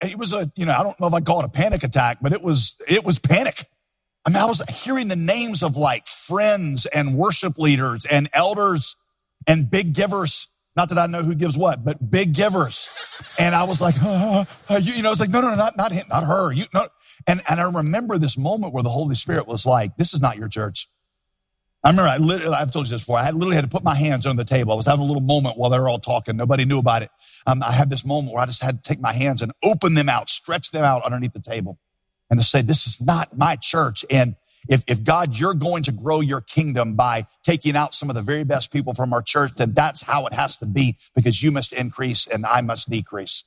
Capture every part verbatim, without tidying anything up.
it was a, you know, I don't know if I call it a panic attack, but it was, it was panic. I mean, I was hearing the names of like friends and worship leaders and elders and big givers. Not that I know who gives what, but big givers. And I was like, uh, uh, you, you know, it's like, no, no, no, not, not him, not her. You no. And, and I remember this moment where the Holy Spirit was like, this is not your church. I remember, I literally, I've told you this before, I had literally had to put my hands on the table. I was having a little moment while they were all talking. Nobody knew about it. Um, I had this moment where I just had to take my hands and open them out, stretch them out underneath the table and to say, this is not my church. And If, if God, you're going to grow your kingdom by taking out some of the very best people from our church, then that's how it has to be, because you must increase and I must decrease.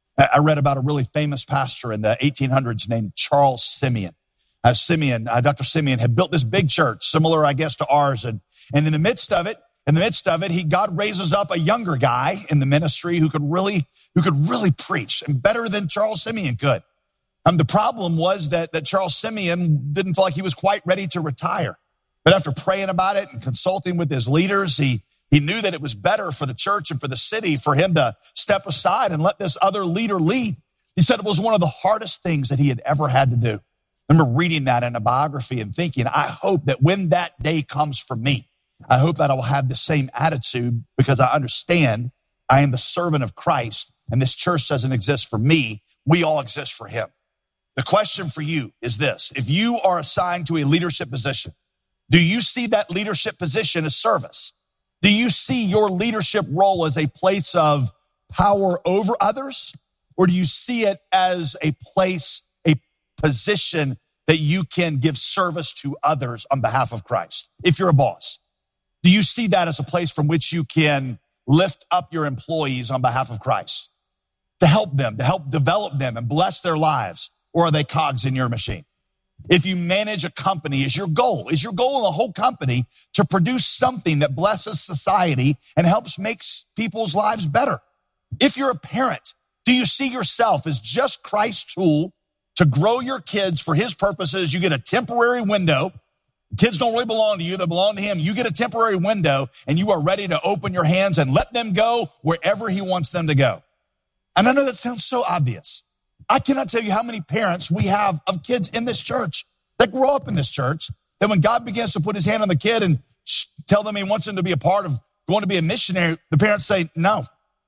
I read about a really famous pastor in the eighteen hundreds named Charles Simeon. Uh, Simeon, uh, Doctor Simeon had built this big church, similar, I guess, to ours. And, and in the midst of it, in the midst of it, he, God raises up a younger guy in the ministry who could really, who could really preach, and better than Charles Simeon could. Um, the problem was that, that Charles Simeon didn't feel like he was quite ready to retire. But after praying about it and consulting with his leaders, he, he knew that it was better for the church and for the city for him to step aside and let this other leader lead. He said it was one of the hardest things that he had ever had to do. I remember reading that in a biography and thinking, I hope that when that day comes for me, I hope that I will have the same attitude, because I understand I am the servant of Christ and this church doesn't exist for me. We all exist for him. The question for you is this: if you are assigned to a leadership position, do you see that leadership position as service? Do you see your leadership role as a place of power over others? Or do you see it as a place, a position that you can give service to others on behalf of Christ? If you're a boss, do you see that as a place from which you can lift up your employees on behalf of Christ, to help them, to help develop them and bless their lives? Or are they cogs in your machine? If you manage a company, is your goal, is your goal in the whole company to produce something that blesses society and helps make people's lives better? If you're a parent, do you see yourself as just Christ's tool to grow your kids for his purposes? You get a temporary window. Kids don't really belong to you. They belong to him. You get a temporary window and you are ready to open your hands and let them go wherever he wants them to go. And I know that sounds so obvious. I cannot tell you how many parents we have of kids in this church that grow up in this church, that when God begins to put his hand on the kid and tell them he wants them to be a part of going to be a missionary, the parents say no,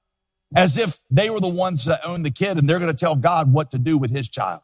as if they were the ones that own the kid and they're going to tell God what to do with his child.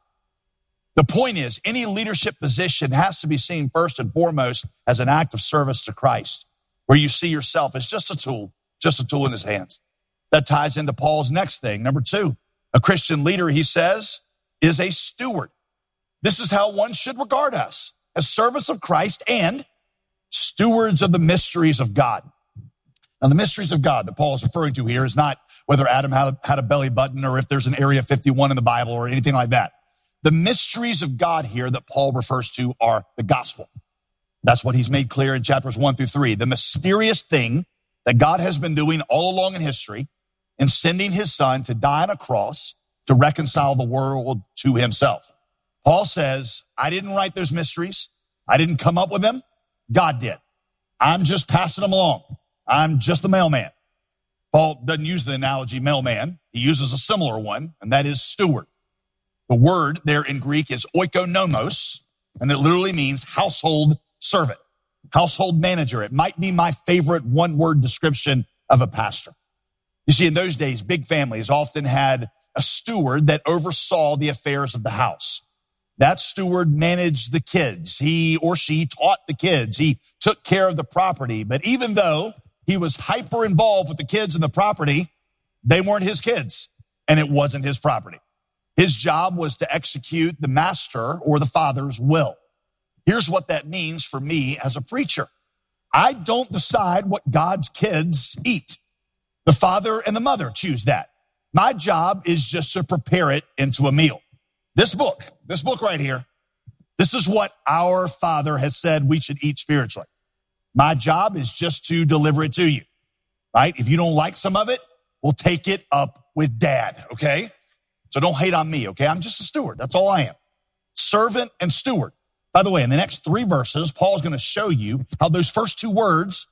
The point is, any leadership position has to be seen first and foremost as an act of service to Christ, where you see yourself as just a tool, just a tool in his hands. That ties into Paul's next thing. Number two. A Christian leader, he says, is a steward. This is how one should regard us, as servants of Christ and stewards of the mysteries of God. Now, the mysteries of God that Paul is referring to here is not whether Adam had a, had a belly button or if there's an Area fifty-one in the Bible or anything like that. The mysteries of God here that Paul refers to are the gospel. That's what he's made clear in chapters one through three. The mysterious thing that God has been doing all along in history, in sending his son to die on a cross to reconcile the world to himself. Paul says, I didn't write those mysteries. I didn't come up with them. God did. I'm just passing them along. I'm just the mailman. Paul doesn't use the analogy mailman. He uses a similar one, and that is steward. The word there in Greek is oikonomos, and it literally means household servant, household manager. It might be my favorite one-word description of a pastor. You see, in those days, big families often had a steward that oversaw the affairs of the house. That steward managed the kids. He or she taught the kids. He took care of the property. But even though he was hyper involved with the kids and the property, they weren't his kids, and it wasn't his property. His job was to execute the master or the father's will. Here's what that means for me as a preacher. I don't decide what God's kids eat. The father and the mother choose that. My job is just to prepare it into a meal. This book, this book right here, this is what our Father has said we should eat spiritually. My job is just to deliver it to you, right? If you don't like some of it, we'll take it up with Dad, okay? So don't hate on me, okay? I'm just a steward. That's all I am. Servant and steward. By the way, in the next three verses, Paul's going to show you how those first two words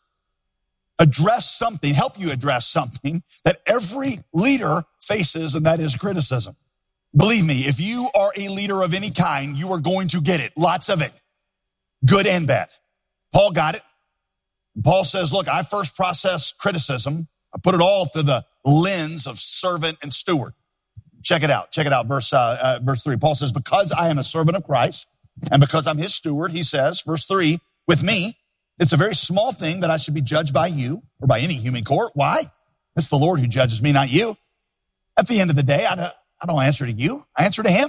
address something, help you address something that every leader faces, and that is criticism. Believe me, if you are a leader of any kind, you are going to get it. Lots of it. Good and bad. Paul got it. Paul says, look, I first process criticism. I put it all through the lens of servant and steward. Check it out. Check it out. Verse, uh, uh, verse three. Paul says, because I am a servant of Christ and because I'm his steward, he says, verse three, with me, it's a very small thing that I should be judged by you or by any human court. Why? It's the Lord who judges me, not you. At the end of the day, I don't, I don't answer to you. I answer to him.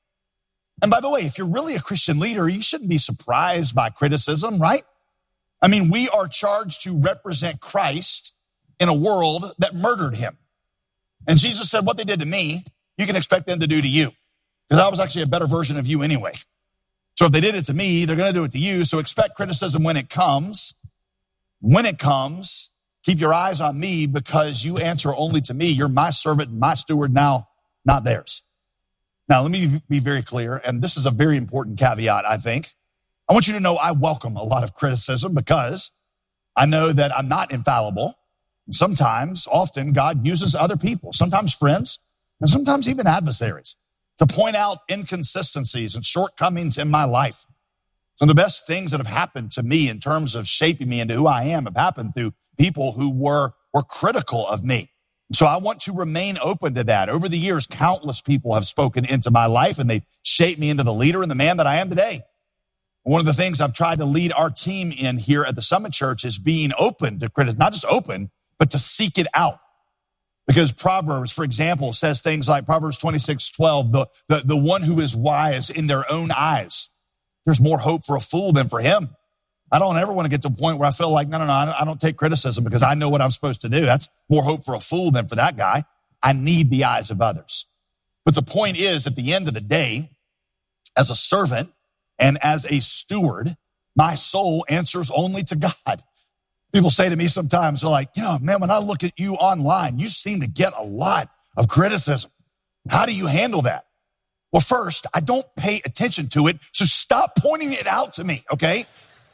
And by the way, if you're really a Christian leader, you shouldn't be surprised by criticism, right? I mean, we are charged to represent Christ in a world that murdered him. And Jesus said, what they did to me, you can expect them to do to you. Because I was actually a better version of you anyway. So if they did it to me, they're going to do it to you. So expect criticism when it comes. When it comes, keep your eyes on me because you answer only to me. You're my servant, my steward now, not theirs. Now, let me be very clear, and this is a very important caveat, I think. I want you to know I welcome a lot of criticism because I know that I'm not infallible. And sometimes, often, God uses other people, sometimes friends, and sometimes even adversaries, to point out inconsistencies and shortcomings in my life. Some of the best things that have happened to me in terms of shaping me into who I am have happened through people who were, were critical of me. So I want to remain open to that. Over the years, countless people have spoken into my life and they shaped me into the leader and the man that I am today. One of the things I've tried to lead our team in here at the Summit Church is being open to criticism, not just open, but to seek it out. Because Proverbs, for example, says things like Proverbs twenty-six twelve, the, the, the one who is wise in their own eyes. There's more hope for a fool than for him. I don't ever want to get to a point where I feel like, no, no, no, I don't, I don't take criticism because I know what I'm supposed to do. That's more hope for a fool than for that guy. I need the eyes of others. But the point is, at the end of the day, as a servant and as a steward, my soul answers only to God. People say to me sometimes, they're like, you know, man, when I look at you online, you seem to get a lot of criticism. How do you handle that? Well, first, I don't pay attention to it, so stop pointing it out to me, okay?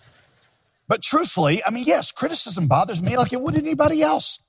But truthfully, I mean, yes, criticism bothers me like it would anybody else.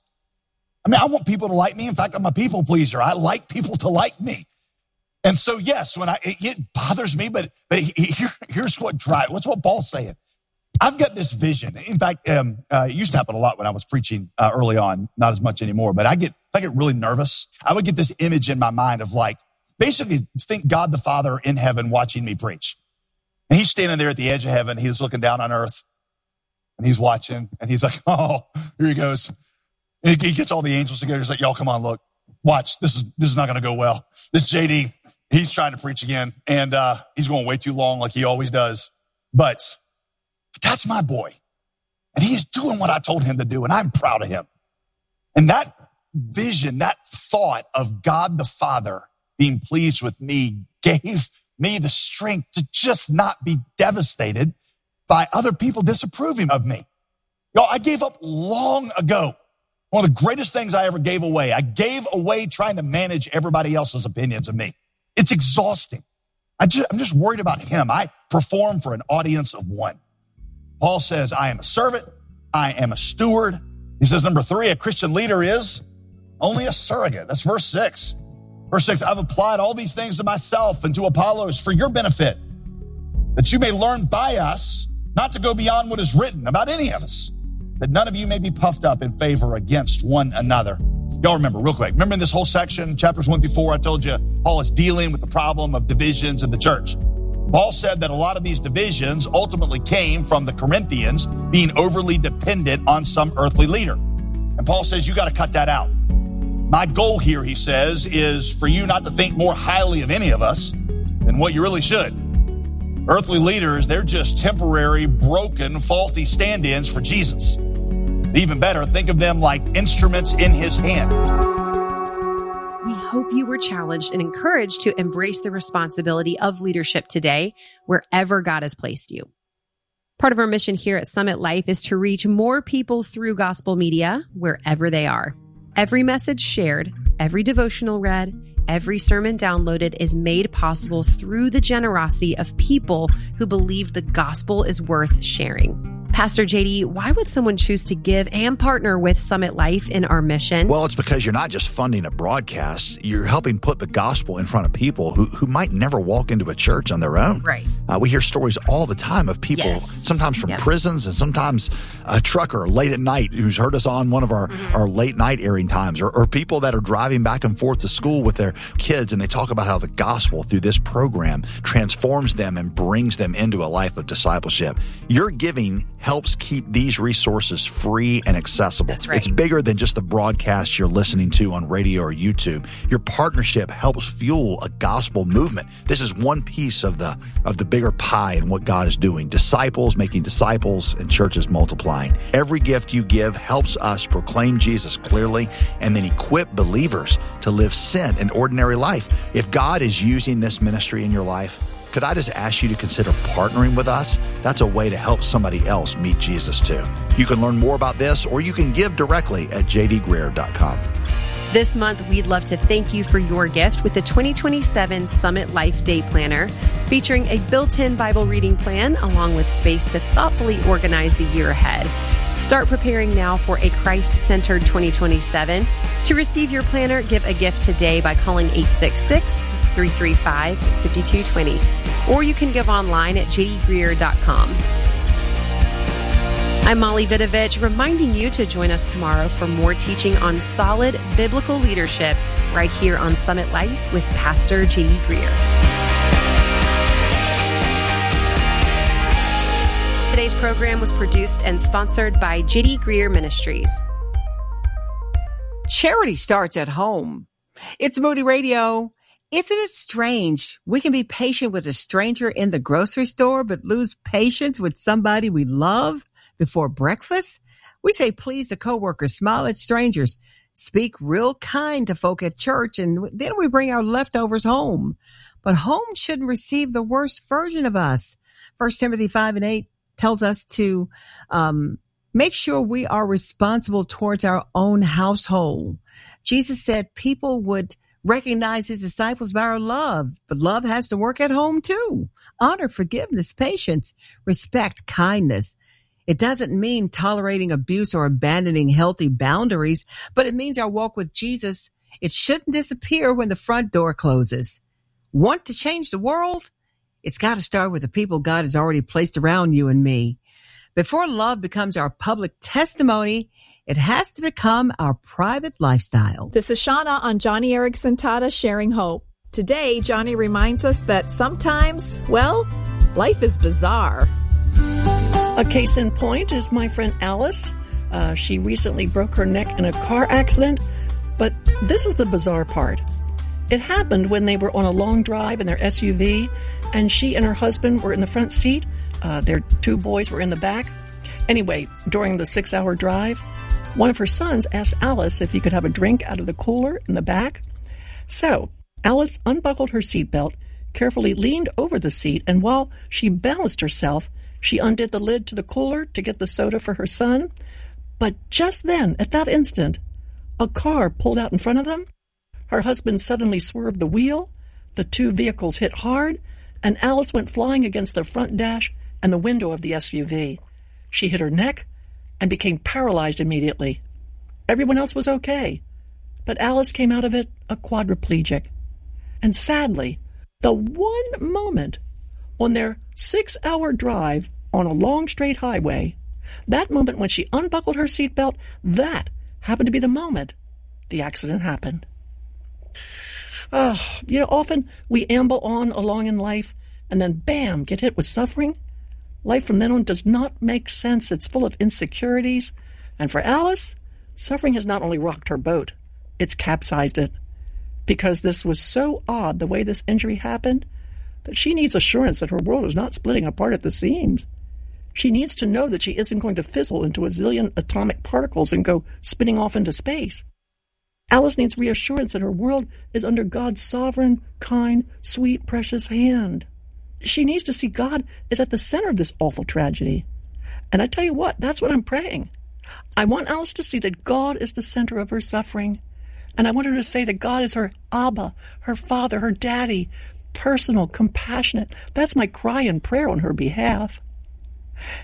I mean, I want people to like me. In fact, I'm a people pleaser. I like people to like me. And so, yes, when I, it, it bothers me, but, but here, here's what drives, what's what Paul's saying. I've got this vision. In fact, um, uh, it used to happen a lot when I was preaching uh, early on, not as much anymore, but I get, if I get really nervous, I would get this image in my mind of like, basically think God the Father in heaven watching me preach. And he's standing there at the edge of heaven. He's looking down on earth and he's watching and he's like, oh, here he goes. And he gets all the angels together. He's like, y'all, come on, look, watch. This is, this is not going to go well. This J D, he's trying to preach again and, uh, he's going way too long like he always does. But that's my boy. And he is doing what I told him to do. And I'm proud of him. And that vision, that thought of God the Father being pleased with me gave me the strength to just not be devastated by other people disapproving of me. Y'all, I gave up long ago. One of the greatest things I ever gave away. I gave away trying to manage everybody else's opinions of me. It's exhausting. I just, I'm just worried about him. I perform for an audience of one. Paul says, I am a servant. I am a steward. He says, number three, a Christian leader is only a surrogate. That's verse six. Verse six, I've applied all these things to myself and to Apollos for your benefit, that you may learn by us not to go beyond what is written about any of us, that none of you may be puffed up in favor against one another. Y'all remember, real quick, remember in this whole section, chapters one through four, I told you Paul is dealing with the problem of divisions in the church. Paul said that a lot of these divisions ultimately came from the Corinthians being overly dependent on some earthly leader. And Paul says, you got to cut that out. My goal here, he says, is for you not to think more highly of any of us than what you really should. Earthly leaders, they're just temporary, broken, faulty stand-ins for Jesus. Even better, think of them like instruments in his hand. We hope you were challenged and encouraged to embrace the responsibility of leadership today, wherever God has placed you. Part of our mission here at Summit Life is to reach more people through gospel media, wherever they are. Every message shared, every devotional read, every sermon downloaded is made possible through the generosity of people who believe the gospel is worth sharing. Pastor J D, why would someone choose to give and partner with Summit Life in our mission? Well, it's because you're not just funding a broadcast. You're helping put the gospel in front of people who, who might never walk into a church on their own. Right. Uh, we hear stories all the time of people, yes. sometimes from yep. prisons and sometimes a trucker late at night who's heard us on one of our, mm-hmm. our late night airing times, or, or people that are driving back and forth to school with their kids, and they talk about how the gospel through this program transforms them and brings them into a life of discipleship. Your giving helps keep these resources free and accessible. That's right. It's bigger than just the broadcast you're listening to on radio or YouTube. Your partnership helps fuel a gospel movement. This is one piece of the of the bigger pie and what God is doing. Disciples making disciples and churches multiplying. Every gift you give helps us proclaim Jesus clearly and then equip believers to live sent and ordinary life. If God is using this ministry in your life, could I just ask you to consider partnering with us? That's a way to help somebody else meet Jesus too. You can learn more about this, or you can give directly at j d greer dot com. This month, we'd love to thank you for your gift with the twenty twenty-seven Summit Life Day Planner, featuring a built-in Bible reading plan along with space to thoughtfully organize the year ahead. Start preparing now for a Christ-centered twenty twenty-seven. To receive your planner, give a gift today by calling eight six six, three three five, five two two zero, or you can give online at j d greer dot com. I'm Molly Vidovich, reminding you to join us tomorrow for more teaching on solid biblical leadership right here on Summit Life with Pastor J D Greer. Today's program was produced and sponsored by J D Greer Ministries. Charity starts at home. It's Moody Radio. Isn't it strange? We can be patient with a stranger in the grocery store, but lose patience with somebody we love before breakfast. We say please to coworkers, smile at strangers, speak real kind to folk at church, and then we bring our leftovers home. But home shouldn't receive the worst version of us. First Timothy five and eight tells us to um, make sure we are responsible towards our own household. Jesus said people would recognize his disciples by our love, but love has to work at home too. Honor, forgiveness, patience, respect, kindness. It doesn't mean tolerating abuse or abandoning healthy boundaries, but it means our walk with Jesus. It shouldn't disappear when the front door closes. Want to change the world? It's got to start with the people God has already placed around you and me. Before love becomes our public testimony, it has to become our private lifestyle. This is Shauna on Johnny Erickson Tata Sharing Hope. Today, Johnny reminds us that sometimes, well, life is bizarre. A case in point is my friend Alice. Uh, she recently broke her neck in a car accident, but this is the bizarre part. It happened when they were on a long drive in their S U V, and she and her husband were in the front seat. Uh, their two boys were in the back. Anyway, during the six-hour drive, one of her sons asked Alice if he could have a drink out of the cooler in the back. So Alice unbuckled her seatbelt, carefully leaned over the seat, and while she balanced herself, she undid the lid to the cooler to get the soda for her son. But just then, at that instant, a car pulled out in front of them. Her husband suddenly swerved the wheel. The two vehicles hit hard, and Alice went flying against the front dash and the window of the S U V. She hit her neck and became paralyzed immediately. Everyone else was okay, but Alice came out of it a quadriplegic. And sadly, the one moment on their six-hour drive on a long straight highway, that moment when she unbuckled her seatbelt, that happened to be the moment the accident happened. Oh, you know, often we amble on along in life and then, bam, get hit with suffering. Life from then on does not make sense. It's full of insecurities. And for Alice, suffering has not only rocked her boat, it's capsized it. Because this was so odd, the way this injury happened, that she needs assurance that her world is not splitting apart at the seams. She needs to know that she isn't going to fizzle into a zillion atomic particles and go spinning off into space. Alice needs reassurance that her world is under God's sovereign, kind, sweet, precious hand. She needs to see God is at the center of this awful tragedy. And I tell you what, that's what I'm praying. I want Alice to see that God is the center of her suffering. And I want her to say that God is her Abba, her Father, her Daddy, personal, compassionate. That's my cry and prayer on her behalf. Now,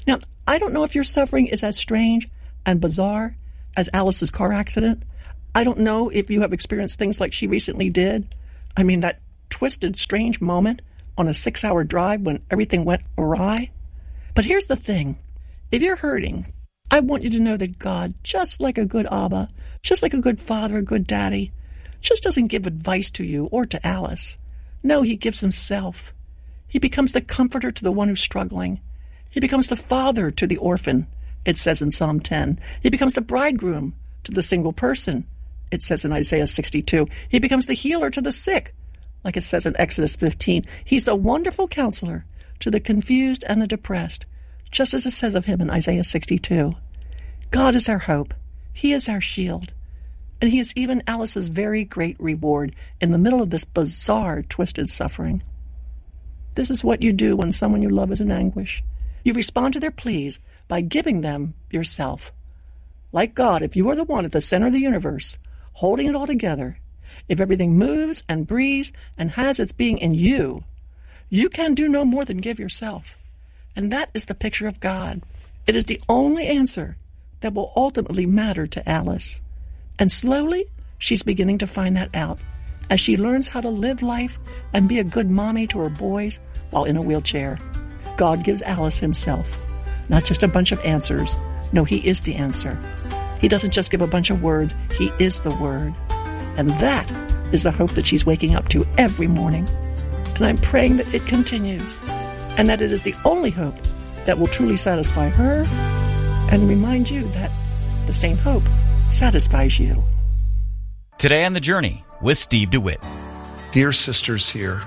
I don't know if your suffering is as strange and bizarre as Alice's car accident. I don't know if you have experienced things like she recently did. I mean, that twisted, strange moment on a six-hour drive when everything went awry. But here's the thing. If you're hurting, I want you to know that God, just like a good Abba, just like a good father, a good daddy, just doesn't give advice to you or to Alice. No, he gives himself. He becomes the comforter to the one who's struggling. He becomes the father to the orphan, it says in Psalm ten. He becomes the bridegroom to the single person, it says in Isaiah sixty-two. He becomes the healer to the sick, like it says in Exodus fifteen. He's the wonderful counselor to the confused and the depressed, just as it says of him in Isaiah sixty-two. God is our hope. He is our shield. And he is even Alice's very great reward in the middle of this bizarre, twisted suffering. This is what you do when someone you love is in anguish. You respond to their pleas by giving them yourself. Like God, if you are the one at the center of the universe, holding it all together, if everything moves and breathes and has its being in you, you can do no more than give yourself. And that is the picture of God. It is the only answer that will ultimately matter to Alice. And slowly, she's beginning to find that out as she learns how to live life and be a good mommy to her boys while in a wheelchair. God gives Alice himself, not just a bunch of answers. No, he is the answer. He doesn't just give a bunch of words. He is the word. And that is the hope that she's waking up to every morning. And I'm praying that it continues and that it is the only hope that will truly satisfy her and remind you that the same hope satisfies you. Today on The Journey with Steve DeWitt. Dear sisters here,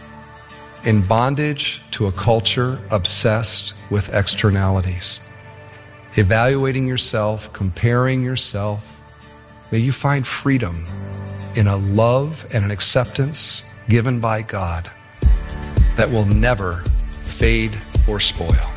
in bondage to a culture obsessed with externalities, evaluating yourself, comparing yourself, may you find freedom in a love and an acceptance given by God that will never fade or spoil.